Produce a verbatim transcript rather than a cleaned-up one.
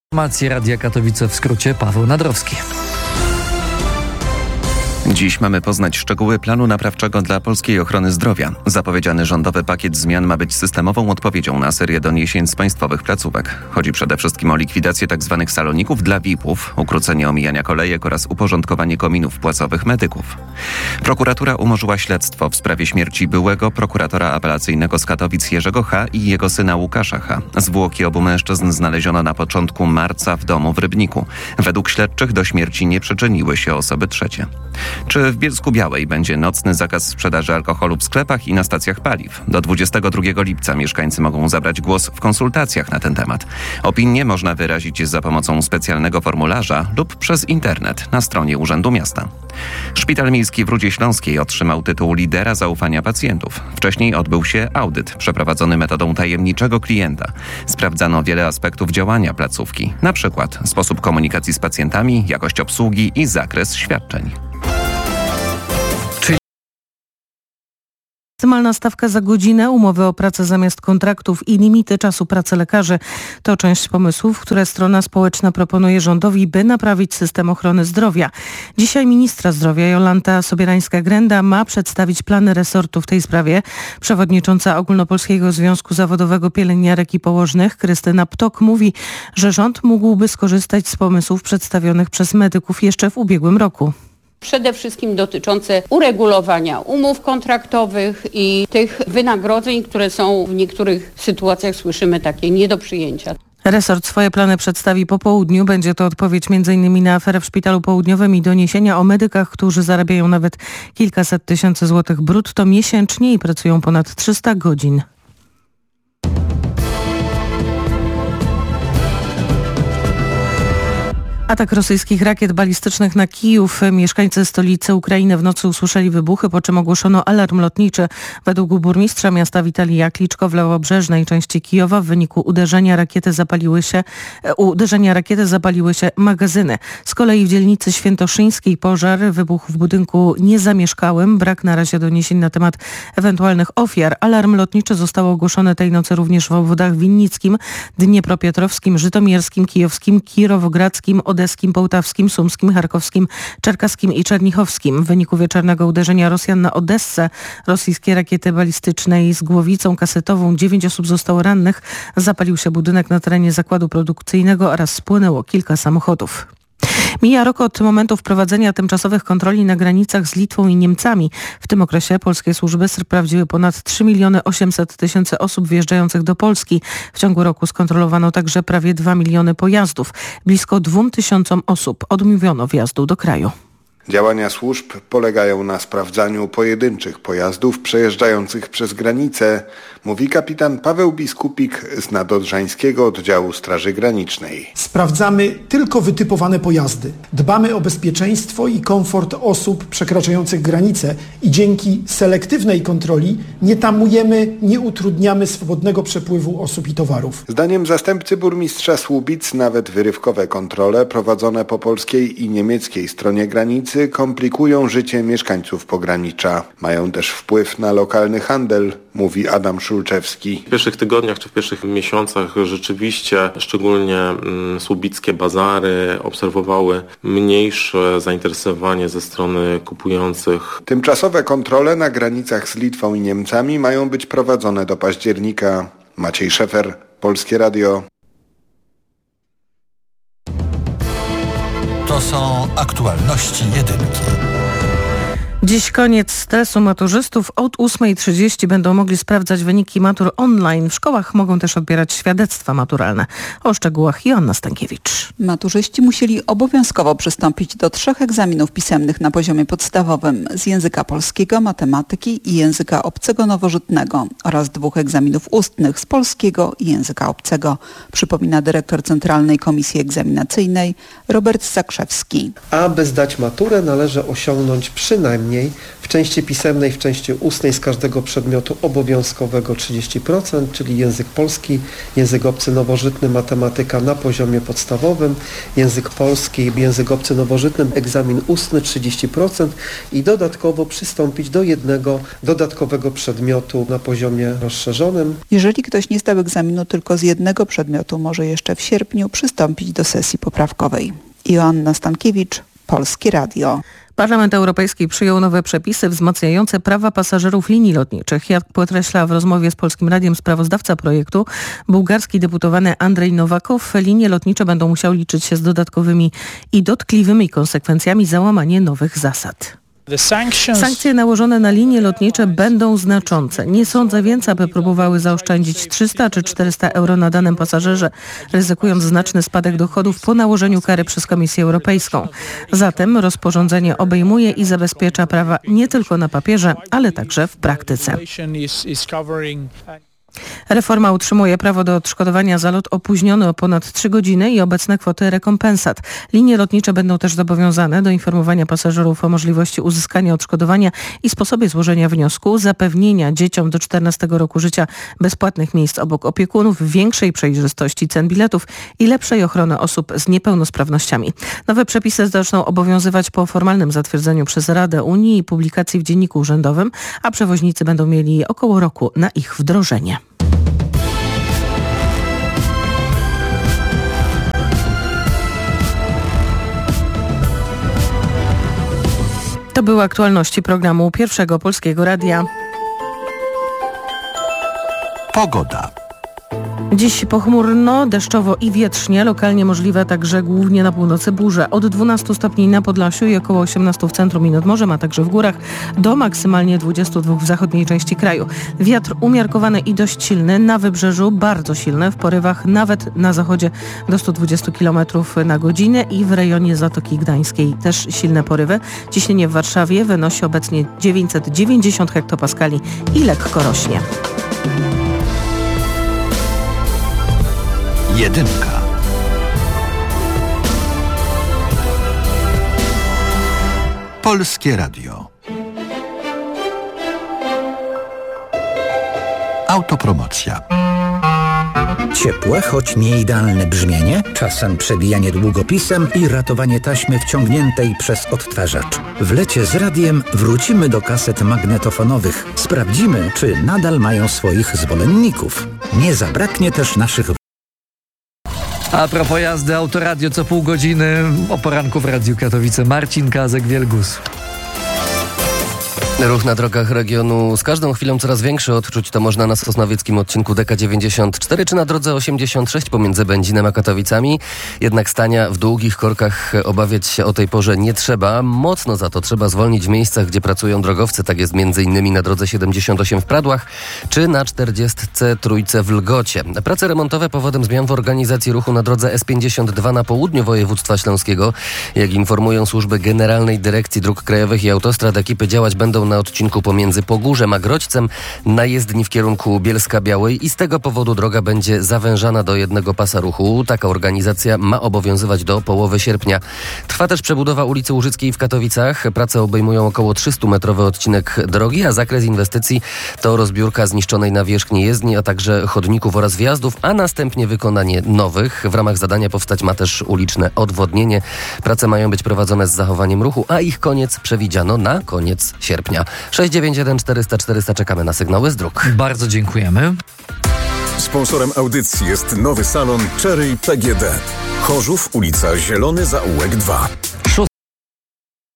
Informacje Radia Katowice w skrócie, Paweł Nadrowski. Dziś mamy poznać szczegóły planu naprawczego dla polskiej ochrony zdrowia. Zapowiedziany rządowy pakiet zmian ma być systemową odpowiedzią na serię doniesień z państwowych placówek. Chodzi przede wszystkim o likwidację tzw. saloników dla V I P-ów, ukrócenie omijania kolejek oraz uporządkowanie kominów płacowych medyków. Prokuratura umorzyła śledztwo w sprawie śmierci byłego prokuratora apelacyjnego z Katowic Jerzego H. i jego syna Łukasza H. Zwłoki obu mężczyzn znaleziono na początku marca w domu w Rybniku. Według śledczych do śmierci nie przyczyniły się osoby trzecie. Czy w Bielsku-Białej będzie nocny zakaz sprzedaży alkoholu w sklepach i na stacjach paliw? Do dwudziestego drugiego lipca mieszkańcy mogą zabrać głos w konsultacjach na ten temat. Opinię można wyrazić za pomocą specjalnego formularza lub przez internet na stronie Urzędu Miasta. Szpital Miejski w Rudzie Śląskiej otrzymał tytuł lidera zaufania pacjentów. Wcześniej odbył się audyt przeprowadzony metodą tajemniczego klienta. Sprawdzano wiele aspektów działania placówki, na przykład sposób komunikacji z pacjentami, jakość obsługi i zakres świadczeń. Maksymalna stawka za godzinę, umowy o pracę zamiast kontraktów i limity czasu pracy lekarzy to część pomysłów, które strona społeczna proponuje rządowi, by naprawić system ochrony zdrowia. Dzisiaj ministra zdrowia Jolanta Sobierańska-Grenda ma przedstawić plany resortu w tej sprawie. Przewodnicząca Ogólnopolskiego Związku Zawodowego Pielęgniarek i Położnych Krystyna Ptok mówi, że rząd mógłby skorzystać z pomysłów przedstawionych przez medyków jeszcze w ubiegłym roku. Przede wszystkim dotyczące uregulowania umów kontraktowych i tych wynagrodzeń, które są w niektórych sytuacjach, słyszymy, takie nie do przyjęcia. Resort swoje plany przedstawi po południu. Będzie to odpowiedź m.in. na aferę w Szpitalu Południowym i doniesienia o medykach, którzy zarabiają nawet kilkaset tysięcy złotych brutto miesięcznie i pracują ponad trzysta godzin. Atak rosyjskich rakiet balistycznych na Kijów. Mieszkańcy stolicy Ukrainy w nocy usłyszeli wybuchy, po czym ogłoszono alarm lotniczy. Według burmistrza miasta Witalija Kliczko w lewobrzeżnej części Kijowa w wyniku uderzenia rakiety zapaliły się, uderzenia rakiety zapaliły się magazyny. Z kolei w dzielnicy świętoszyńskiej pożar wybuchł w budynku niezamieszkałym. Brak na razie doniesień na temat ewentualnych ofiar. Alarm lotniczy został ogłoszony tej nocy również w obwodach winnickim, dniepropietrowskim, żytomierskim, kijowskim, kirowogradzkim, odeskim, połtawskim, sumskim, charkowskim, czerkaskim i czernichowskim. W wyniku wieczornego uderzenia Rosjan na Odessę rosyjskie rakiety balistycznej z głowicą kasetową. Dziewięć osób zostało rannych. Zapalił się budynek na terenie zakładu produkcyjnego oraz spłynęło kilka samochodów. Mija rok od momentu wprowadzenia tymczasowych kontroli na granicach z Litwą i Niemcami. W tym okresie polskie służby sprawdziły ponad trzy miliony osiemset tysięcy osób wjeżdżających do Polski. W ciągu roku skontrolowano także prawie dwa miliony pojazdów. Blisko dwóm tysiącom osób odmówiono wjazdu do kraju. Działania służb polegają na sprawdzaniu pojedynczych pojazdów przejeżdżających przez granicę, mówi kapitan Paweł Biskupik z Nadodrzańskiego Oddziału Straży Granicznej. Sprawdzamy tylko wytypowane pojazdy. Dbamy o bezpieczeństwo i komfort osób przekraczających granicę i dzięki selektywnej kontroli nie tamujemy, nie utrudniamy swobodnego przepływu osób i towarów. Zdaniem zastępcy burmistrza Słubic nawet wyrywkowe kontrole prowadzone po polskiej i niemieckiej stronie granicy komplikują życie mieszkańców pogranicza. Mają też wpływ na lokalny handel, mówi Adam Szulczewski. W pierwszych tygodniach czy w pierwszych miesiącach rzeczywiście szczególnie mm, słubickie bazary obserwowały mniejsze zainteresowanie ze strony kupujących. Tymczasowe kontrole na granicach z Litwą i Niemcami mają być prowadzone do października. Maciej Szefer, Polskie Radio. To są aktualności jedynki. Dziś koniec stresu maturzystów. Od ósmej trzydzieści będą mogli sprawdzać wyniki matur online. W szkołach mogą też odbierać świadectwa maturalne. O szczegółach Joanna Stankiewicz. Maturzyści musieli obowiązkowo przystąpić do trzech egzaminów pisemnych na poziomie podstawowym z języka polskiego, matematyki i języka obcego nowożytnego oraz dwóch egzaminów ustnych z polskiego i języka obcego, przypomina dyrektor Centralnej Komisji Egzaminacyjnej Robert Zakrzewski. Aby zdać maturę, należy osiągnąć przynajmniej mniej. W części pisemnej, w części ustnej z każdego przedmiotu obowiązkowego trzydzieści procent, czyli język polski, język obcy nowożytny, matematyka na poziomie podstawowym, język polski, język obcy nowożytny, egzamin ustny trzydzieści procent i dodatkowo przystąpić do jednego dodatkowego przedmiotu na poziomie rozszerzonym. Jeżeli ktoś nie zdał egzaminu tylko z jednego przedmiotu, może jeszcze w sierpniu przystąpić do sesji poprawkowej. Joanna Stankiewicz, Polskie Radio. Parlament Europejski przyjął nowe przepisy wzmacniające prawa pasażerów linii lotniczych. Jak podkreśla w rozmowie z Polskim Radiem sprawozdawca projektu, bułgarski deputowany Andrzej Nowakow, linie lotnicze będą musiały liczyć się z dodatkowymi i dotkliwymi konsekwencjami za łamanie nowych zasad. Sankcje nałożone na linie lotnicze będą znaczące. Nie sądzę więc, aby próbowały zaoszczędzić trzysta czy czterysta euro na danym pasażerze, ryzykując znaczny spadek dochodów po nałożeniu kary przez Komisję Europejską. Zatem rozporządzenie obejmuje i zabezpiecza prawa nie tylko na papierze, ale także w praktyce. Reforma utrzymuje prawo do odszkodowania za lot opóźniony o ponad trzy godziny i obecne kwoty rekompensat. Linie lotnicze będą też zobowiązane do informowania pasażerów o możliwości uzyskania odszkodowania i sposobie złożenia wniosku, zapewnienia dzieciom do czternastego roku życia bezpłatnych miejsc obok opiekunów, większej przejrzystości cen biletów i lepszej ochrony osób z niepełnosprawnościami. Nowe przepisy zaczną obowiązywać po formalnym zatwierdzeniu przez Radę Unii i publikacji w Dzienniku Urzędowym, a przewoźnicy będą mieli około roku na ich wdrożenie. To były aktualności programu Pierwszego Polskiego Radia. Pogoda. Dziś pochmurno, deszczowo i wietrznie, lokalnie możliwe także głównie na północy burze. Od dwunastu stopni na Podlasiu i około osiemnastu w centrum i nad morzem, a także w górach, do maksymalnie dwudziestu dwóch w zachodniej części kraju. Wiatr umiarkowany i dość silny, na wybrzeżu bardzo silny, w porywach nawet na zachodzie do stu dwudziestu kilometrów na godzinę i w rejonie Zatoki Gdańskiej też silne porywy. Ciśnienie w Warszawie wynosi obecnie dziewięćset dziewięćdziesiąt hektopaskali i lekko rośnie. Jedynka. Polskie Radio. Autopromocja. Ciepłe, choć nie idealne brzmienie, czasem przebijanie długopisem i ratowanie taśmy wciągniętej przez odtwarzacz. W lecie z radiem wrócimy do kaset magnetofonowych. Sprawdzimy, czy nadal mają swoich zwolenników. Nie zabraknie też naszych... A propos jazdy, Autoradio co pół godziny o poranku w Radiu Katowice. Marcin Kazek-Wielgus. Ruch na drogach regionu z każdą chwilą coraz większy. Odczuć to można na sosnowieckim odcinku D K dziewięćdziesiąt cztery czy na drodze osiemdziesiąt sześć pomiędzy Będzinem a Katowicami. Jednak stania w długich korkach obawiać się o tej porze nie trzeba. Mocno za to trzeba zwolnić w miejscach, gdzie pracują drogowcy. Tak jest między innymi na drodze siedemdziesiąt osiem w Pradłach czy na czterdziestce trójce w Lgocie. Prace remontowe powodem zmian w organizacji ruchu na drodze S pięćdziesiąt dwa na południu województwa śląskiego. Jak informują służby Generalnej Dyrekcji Dróg Krajowych i Autostrad, ekipy działać będą na odcinku pomiędzy Pogórzem a Grodźcem na jezdni w kierunku Bielska-Białej i z tego powodu droga będzie zawężana do jednego pasa ruchu. Taka organizacja ma obowiązywać do połowy sierpnia. Trwa też przebudowa ulicy Łużyckiej w Katowicach. Prace obejmują około trzystumetrowy odcinek drogi, a zakres inwestycji to rozbiórka zniszczonej nawierzchni jezdni, a także chodników oraz wjazdów, a następnie wykonanie nowych. W ramach zadania powstać ma też uliczne odwodnienie. Prace mają być prowadzone z zachowaniem ruchu, a ich koniec przewidziano na koniec sierpnia. sześć dziewięć jeden czterysta czterysta czekamy na sygnały z dróg. Bardzo dziękujemy. Sponsorem audycji jest nowy salon Cherry P G D. Chorzów, ulica Zielony Zaułek dwa.